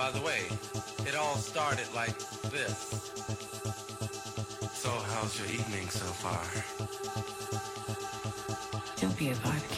By the way, it all started like this. So how's your evening so far? Don't be a vibe